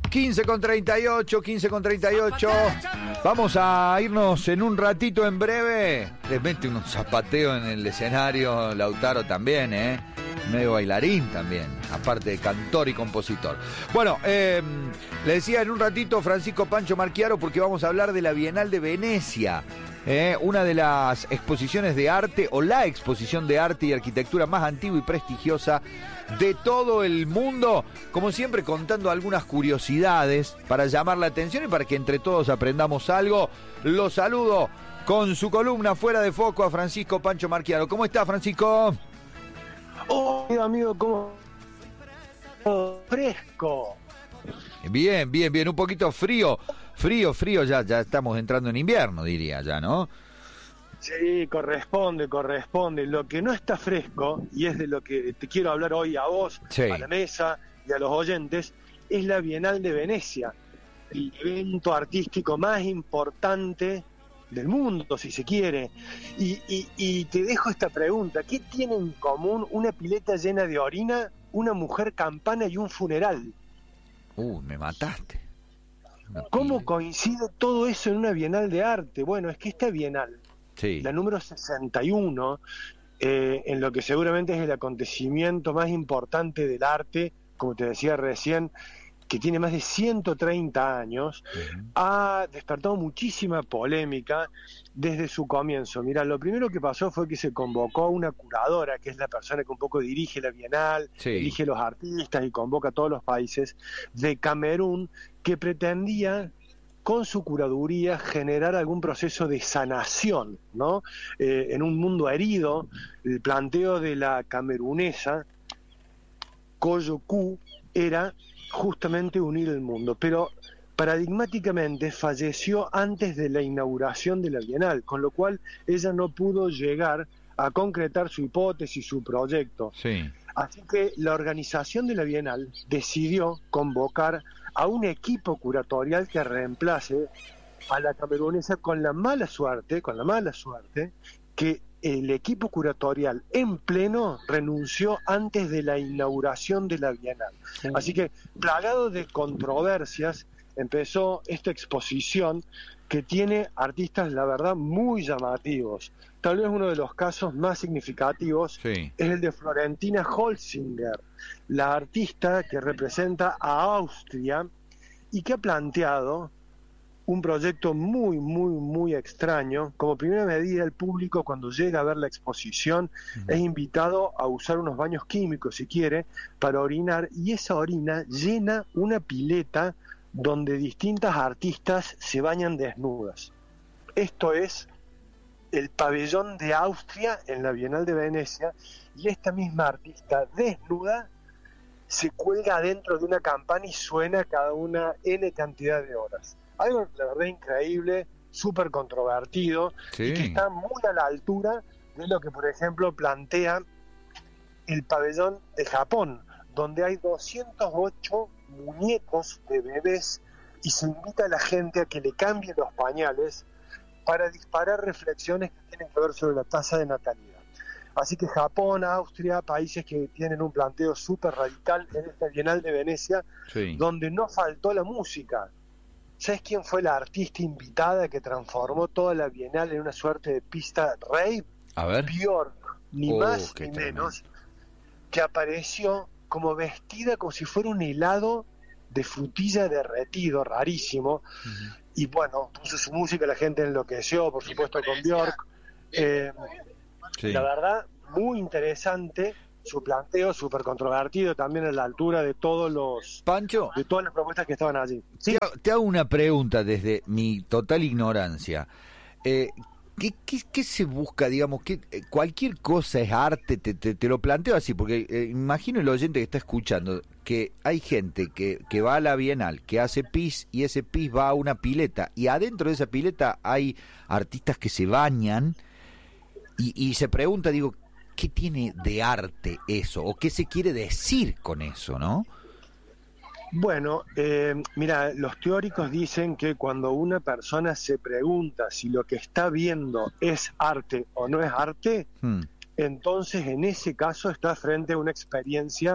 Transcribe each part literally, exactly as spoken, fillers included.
quince con treinta y ocho, quince con treinta y ocho. Vamos a irnos en un ratito, en breve. Les mete un zapateo en el escenario, Lautaro también, ¿eh? Medio bailarín también, aparte de cantor y compositor. Bueno, eh, le decía en un ratito Francisco Pancho Marchiaro, porque vamos a hablar de la Bienal de Venecia. Eh, una de las exposiciones de arte, o la exposición de arte y arquitectura más antigua y prestigiosa de todo el mundo, como siempre contando algunas curiosidades para llamar la atención y para que entre todos aprendamos algo. Lo saludo con su columna Fuera de Foco a Francisco Pancho Marchiaro. ¿Cómo está, Francisco? Oh, amigo, ¿cómo? Oh, fresco. Bien, bien, bien, un poquito frío, frío, frío, ya, ya estamos entrando en invierno, diría ya, ¿no? Sí, corresponde, corresponde. Lo que no está fresco, y es de lo que te quiero hablar hoy a vos, sí, a la mesa y a los oyentes, es la Bienal de Venecia, el evento artístico más importante del mundo, si se quiere. Y, y, y te dejo esta pregunta: ¿qué tiene en común una pileta llena de orina, una mujer campana y un funeral? Uh, me mataste. ¿Cómo coincide todo eso en una Bienal de arte? Bueno, es que esta Bienal, sí, la número sesenta y uno, eh, en lo que seguramente es el acontecimiento más importante del arte, como te decía recién, que tiene más de ciento treinta años, uh-huh, ha despertado muchísima polémica desde su comienzo. Mira, lo primero que pasó fue que se convocó a una curadora, que es la persona que un poco dirige la Bienal, sí, elige los artistas y convoca a todos los países, de Camerún, que pretendía con su curaduría generar algún proceso de sanación, ¿no? Eh, en un mundo herido. El planteo de la camerunesa Koyo Ku era justamente unir el mundo, pero paradigmáticamente falleció antes de la inauguración de la Bienal, con lo cual ella no pudo llegar a concretar su hipótesis, su proyecto. Sí. Así que la organización de la Bienal decidió convocar a un equipo curatorial que reemplace a la camerunesa, con la mala suerte, con la mala suerte, que el equipo curatorial en pleno renunció antes de la inauguración de la Bienal. Sí. Así que, plagado de controversias, empezó esta exposición que tiene artistas, la verdad, muy llamativos. Tal vez uno de los casos más significativos, sí, es el de Florentina Holzinger, la artista que representa a Austria y que ha planteado un proyecto muy, muy, muy extraño. Como primera medida, el público, cuando llega a ver la exposición, uh-huh, es invitado a usar unos baños químicos, si quiere, para orinar, y esa orina llena una pileta donde distintas artistas se bañan desnudas. Esto es el pabellón de Austria en la Bienal de Venecia, y esta misma artista desnuda se cuelga adentro de una campana y suena cada una N cantidad de horas. Algo, la verdad, increíble, súper controvertido, sí, y que está muy a la altura de lo que, por ejemplo, plantea el pabellón de Japón, donde hay doscientos ocho muñecos de bebés y se invita a la gente a que le cambie los pañales para disparar reflexiones que tienen que ver sobre la tasa de natalidad. Así que Japón, Austria, países que tienen un planteo súper radical en esta Bienal de Venecia, sí, donde no faltó la música. ¿Sabes quién fue la artista invitada que transformó toda la Bienal en una suerte de pista rave? A ver. Björk, ni oh, más ni tremendo. menos, que apareció como vestida como si fuera un helado de frutilla derretido, rarísimo. Uh-huh. Y bueno, puso su música, la gente enloqueció, por supuesto, con Björk. Eh, sí. La verdad, muy interesante su planteo, súper controvertido, también a la altura de todos los Pancho, de todas las propuestas que estaban allí. ¿Sí? Te, te hago una pregunta desde mi total ignorancia. Eh, ¿qué, qué, ¿Qué se busca, digamos? Que eh, cualquier cosa es arte, te, te, te lo planteo así, porque eh, imagino el oyente que está escuchando que hay gente que, que va a la Bienal, que hace pis, y ese pis va a una pileta, y adentro de esa pileta hay artistas que se bañan, y, y se pregunta, digo, ¿qué tiene de arte eso? ¿O qué se quiere decir con eso, no? Bueno, eh, mira, los teóricos dicen que cuando una persona se pregunta si lo que está viendo es arte o no es arte, hmm. entonces en ese caso está frente a una experiencia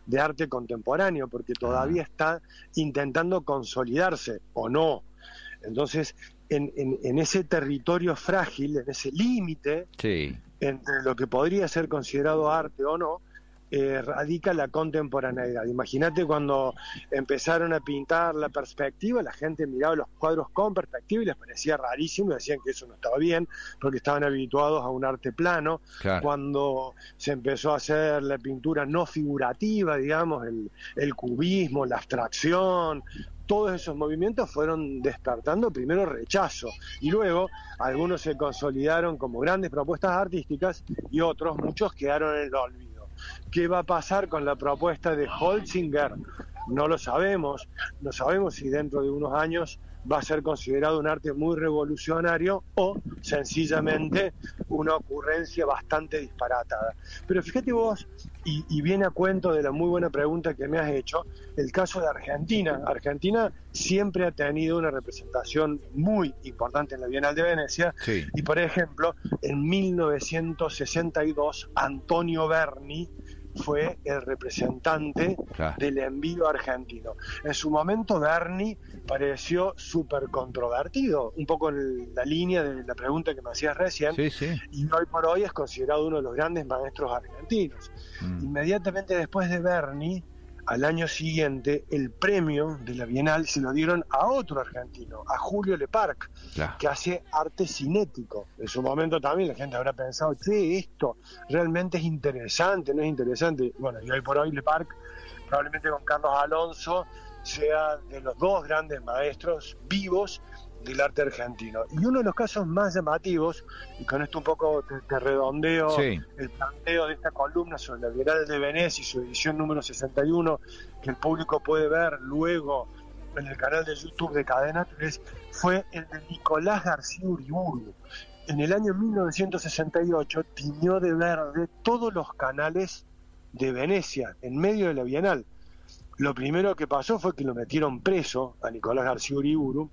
de arte contemporáneo, porque todavía está intentando consolidarse, o no. Entonces, en, en, en ese territorio frágil, en ese límite, sí, entre lo que podría ser considerado arte o no, eh, radica la contemporaneidad. Imagínate cuando empezaron a pintar la perspectiva, la gente miraba los cuadros con perspectiva y les parecía rarísimo y decían que eso no estaba bien, porque estaban habituados a un arte plano. claro. Cuando se empezó a hacer la pintura no figurativa, digamos, el, el cubismo, la abstracción, todos esos movimientos fueron despertando primero rechazo y luego algunos se consolidaron como grandes propuestas artísticas y otros, muchos, quedaron en el olvido. ¿Qué va a pasar con la propuesta de Holzinger? No lo sabemos, no sabemos si dentro de unos años va a ser considerado un arte muy revolucionario o sencillamente una ocurrencia bastante disparatada. Pero fíjate vos, y, y viene a cuento de la muy buena pregunta que me has hecho, el caso de Argentina. Argentina siempre ha tenido una representación muy importante en la Bienal de Venecia, Sí. y por ejemplo, en mil novecientos sesenta y dos, Antonio Berni fue el representante Claro. del envío argentino. En su momento Berni pareció súper controvertido, un poco en la línea de la pregunta que me hacías recién, Sí, sí. y hoy por hoy es considerado uno de los grandes maestros argentinos. Mm. Inmediatamente después de Berni, al año siguiente, el premio de la Bienal se lo dieron a otro argentino, a Julio Leparc, Claro. que hace arte cinético. En su momento también la gente habrá pensado, che, esto realmente es interesante, no es interesante. Bueno, y hoy por hoy Leparc, probablemente con Carlos Alonso, sea de los dos grandes maestros vivos del arte argentino. Y uno de los casos más llamativos, y con esto un poco te, te redondeo Sí. el planteo de esta columna sobre la Bienal de Venecia y su edición número sesenta y uno, que el público puede ver luego en el canal de YouTube de Cadena tres, fue el de Nicolás García Uriburu. En el año mil novecientos sesenta y ocho tiñó de verde todos los canales de Venecia en medio de la Bienal. Lo primero que pasó fue que lo metieron preso a Nicolás García Uriburu,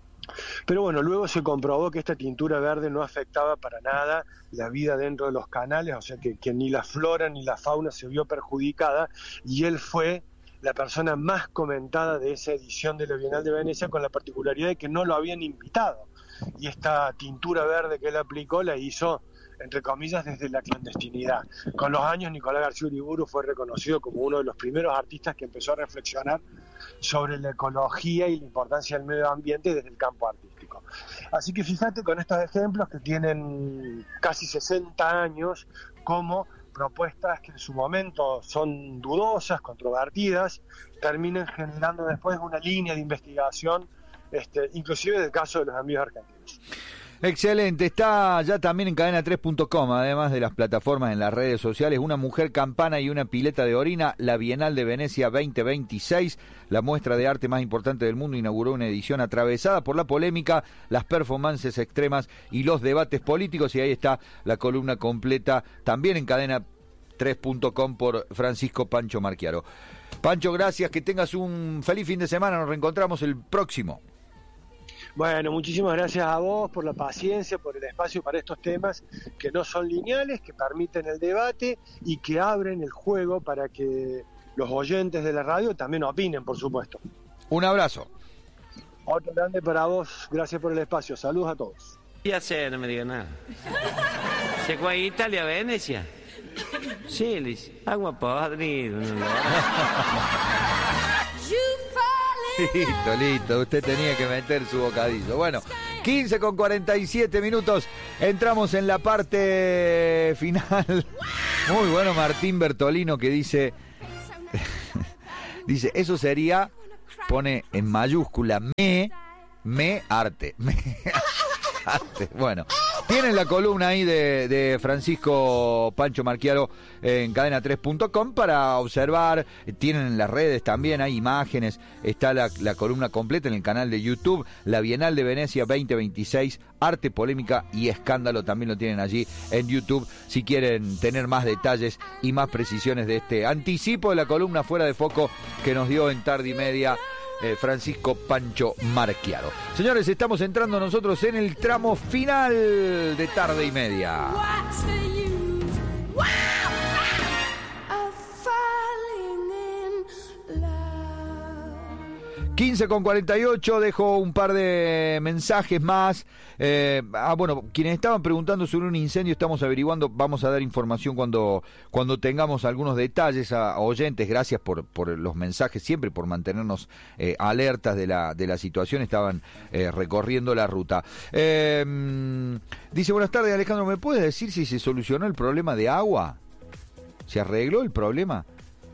pero bueno, luego se comprobó que esta tintura verde no afectaba para nada la vida dentro de los canales, o sea que, que ni la flora ni la fauna se vio perjudicada, y él fue la persona más comentada de esa edición de la Bienal de Venecia, con la particularidad de que no lo habían invitado, y esta tintura verde que él aplicó la hizo, entre comillas, desde la clandestinidad. Con los años, Nicolás García Uriburu fue reconocido como uno de los primeros artistas que empezó a reflexionar sobre la ecología y la importancia del medio ambiente desde el campo artístico. Así que fíjate con estos ejemplos que tienen casi sesenta años, como propuestas que en su momento son dudosas, controvertidas, terminan generando después una línea de investigación, este, inclusive del caso de los envíos argentinos. Excelente, está ya también en cadena tres punto com, además de las plataformas en las redes sociales, Una mujer campana y una pileta de orina, la Bienal de Venecia veinte veintiséis, la muestra de arte más importante del mundo, inauguró una edición atravesada por la polémica, las performances extremas y los debates políticos, y ahí está la columna completa, también en cadena tres punto com por Francisco Pancho Marchiaro. Pancho, gracias, que tengas un feliz fin de semana, nos reencontramos el próximo. Bueno, muchísimas gracias a vos por la paciencia, por el espacio para estos temas que no son lineales, que permiten el debate y que abren el juego para que los oyentes de la radio también opinen, por supuesto. Un abrazo. Otro grande para vos, gracias por el espacio, saludos a todos. Ya sé, no me diga nada. ¿Se fue a Italia, a Venecia? Sí, Liz, agua podrida. No, no. Listo, listo, usted tenía que meter su bocadillo. Bueno, quince con cuarenta y siete minutos, entramos en la parte final. Muy bueno Martín Bertolino, que dice, dice, eso sería, pone en mayúscula, me, me, arte, me, arte. Bueno, tienen la columna ahí de, de Francisco Pancho Marchiaro en cadena tres punto com para observar, tienen en las redes también, hay imágenes, está la, la columna completa en el canal de YouTube, la Bienal de Venecia veinte veintiséis, arte, polémica y escándalo, también lo tienen allí en YouTube, si quieren tener más detalles y más precisiones de este anticipo de la columna Fuera de Foco que nos dio en tarde y media Eh, Francisco Pancho Marchiaro. Señores, estamos entrando nosotros en el tramo final de tarde y media. quince con cuarenta y ocho, dejo un par de mensajes más. Eh, ah, bueno, quienes estaban preguntando sobre un incendio, estamos averiguando, vamos a dar información cuando, cuando tengamos algunos detalles a, a oyentes. Gracias por, por los mensajes, siempre por mantenernos eh, alertas de la, de la situación. Estaban eh, recorriendo la ruta. Eh, dice, buenas tardes, Alejandro, ¿me puedes decir si se solucionó el problema de agua? ¿Se arregló el problema?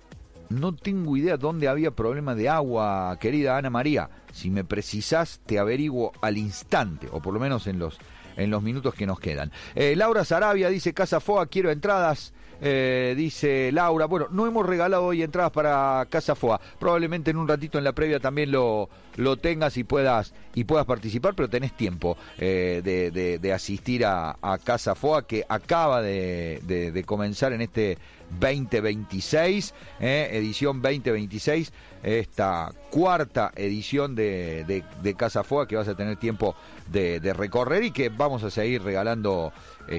No tengo idea dónde había problema de agua, querida Ana María. Si me precisás, te averiguo al instante, o por lo menos en los, en los minutos que nos quedan. Eh, Laura Sarabia dice, Casa Foa, quiero entradas. Eh, dice Laura, bueno, no hemos regalado hoy entradas para Casa Foa. Probablemente en un ratito en la previa también lo, lo tengas y puedas, y puedas participar, pero tenés tiempo eh, de, de, de asistir a, a Casa Foa, que acaba de, de, de comenzar en este veinte veintiséis, eh, edición veinte veintiséis, esta cuarta edición de, de, de Casa Foa, que vas a tener tiempo de, de recorrer y que vamos a seguir regalando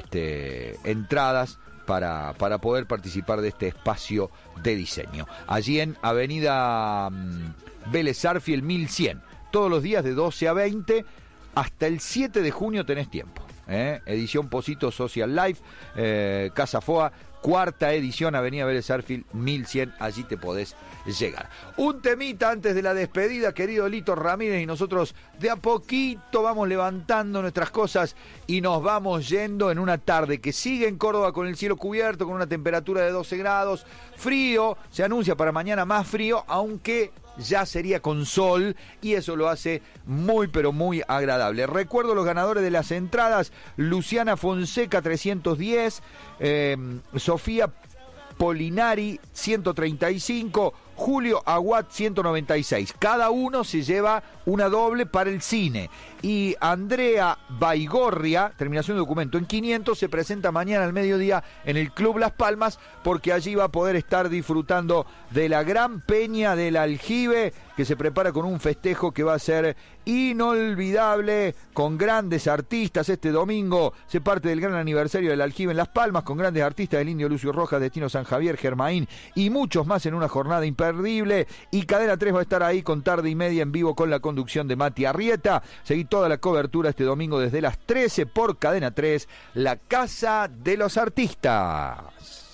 este, entradas para, para poder participar de este espacio de diseño. Allí en Avenida um, Vélez Arfiel mil cien, todos los días de doce a veinte, hasta el siete de junio tenés tiempo. Eh, edición Posito Social Life, eh, Casa Foa, cuarta edición, Avenida Vélez Arfiel mil cien, allí te podés llegar. Un temita antes de la despedida, querido Lito Ramírez, y nosotros de a poquito vamos levantando nuestras cosas y nos vamos yendo en una tarde que sigue en Córdoba con el cielo cubierto, con una temperatura de doce grados, frío, se anuncia para mañana más frío, aunque ya sería con sol, y eso lo hace muy pero muy agradable. Recuerdo los ganadores de las entradas: Luciana Fonseca trescientos diez, eh, Sofía Polinari ciento treinta y cinco, Julio Aguat ciento noventa y seis. Cada uno se lleva una doble para el cine. Y Andrea Baigorria, terminación de documento en quinientos, se presenta mañana al mediodía en el Club Las Palmas, porque allí va a poder estar disfrutando de la gran peña del Aljibe, que se prepara con un festejo que va a ser inolvidable, con grandes artistas. Este domingo se parte del gran aniversario del Aljibe en Las Palmas, con grandes artistas del Indio Lucio Rojas, Destino San Javier, Germaín y muchos más, en una jornada imperdible. Y Cadena tres va a estar ahí con Tarde y Media en vivo, con la conducción de Mati Arrieta. Seguí toda la cobertura este domingo desde las trece por Cadena tres, la casa de los artistas.